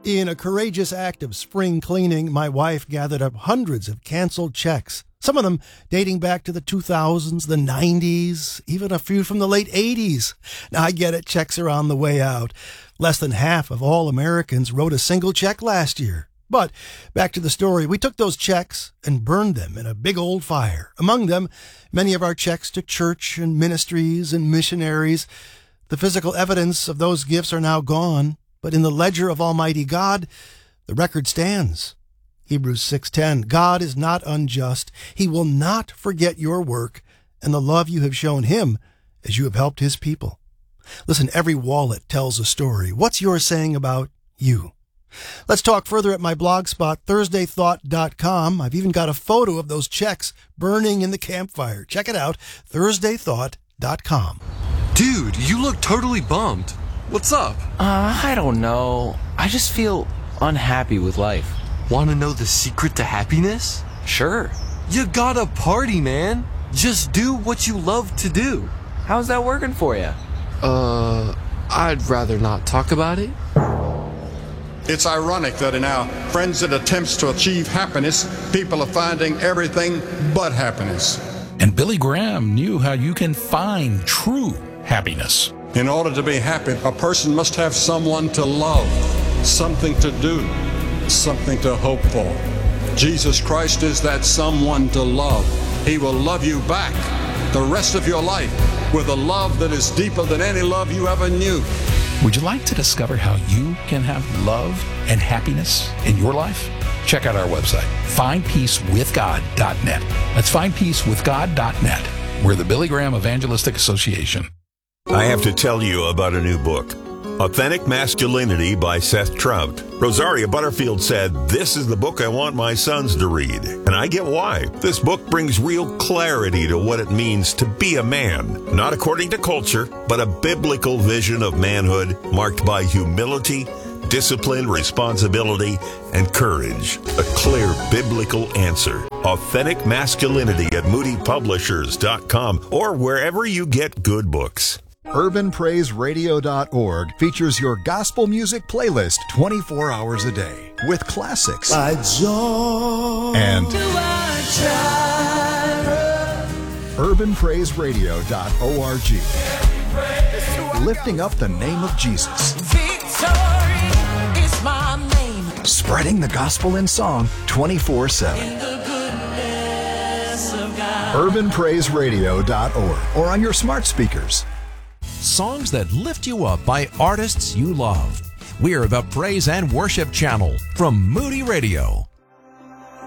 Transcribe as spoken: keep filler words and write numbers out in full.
In a courageous act of spring cleaning, my wife gathered up hundreds of canceled checks, some of them dating back to the two thousands, the nineties, even a few from the late eighties. Now, I get it, checks are on the way out. Less than half of all Americans wrote a single check last year. But back to the story, we took those checks and burned them in a big old fire. Among them, many of our checks to church and ministries and missionaries. The physical evidence of those gifts are now gone, but in the ledger of Almighty God, the record stands. Hebrews six ten, God is not unjust. He will not forget your work and the love you have shown him as you have helped his people. Listen, every wallet tells a story. What's yours saying about you? Let's talk further at my blog spot, Thursday Thought dot com. I've even got a photo of those checks burning in the campfire. Check it out, Thursday Thought dot com. Dude, you look totally bummed. What's up? Uh, I don't know. I just feel unhappy with life. Want to know the secret to happiness? Sure. You gotta party, man. Just do what you love to do. How's that working for you? Uh, I'd rather not talk about it. It's ironic that in our frenzied attempts to achieve happiness, people are finding everything but happiness. And Billy Graham knew how you can find true happiness. In order to be happy, a person must have someone to love, something to do, something to hope for. Jesus Christ is that someone to love. He will love you back the rest of your life with a love that is deeper than any love you ever knew. Would you like to discover how you can have love and happiness in your life? Check out our website, find peace with god dot net. That's find peace with god dot net. We're the Billy Graham Evangelistic Association. I have to tell you about a new book, Authentic Masculinity by Seth Trout. Rosaria Butterfield said, "This is the book I want my sons to read." And I get why. This book brings real clarity to what it means to be a man. Not according to culture, but a biblical vision of manhood marked by humility, discipline, responsibility, and courage. A clear biblical answer. Authentic Masculinity at moody publishers dot com or wherever you get good books. urban praise radio dot org features your gospel music playlist twenty-four hours a day with classics and urban praise radio dot org, lifting up the name of Jesus, spreading the gospel in song twenty-four seven. urban praise radio dot org or on your smart speakers. Songs that lift you up by artists you love. We're the Praise and Worship Channel from Moody Radio.